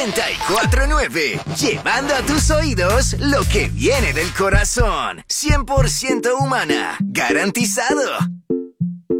94.9. Llevando a tus oídos lo que viene del corazón. 100% humana. Garantizado.